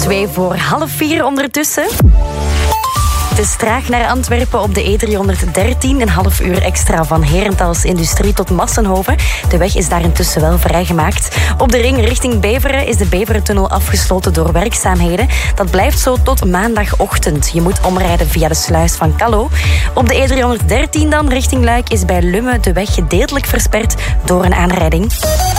3:02 ondertussen. Het is traag naar Antwerpen op de E313. Een half uur extra van Herentals Industrie tot Massenhoven. De weg is daar intussen wel vrijgemaakt. Op de ring richting Beveren is de Beverentunnel afgesloten door werkzaamheden. Dat blijft zo tot maandagochtend. Je moet omrijden via de sluis van Callo. Op de E313 dan richting Luik is bij Lummen de weg gedeeltelijk versperd door een aanrijding.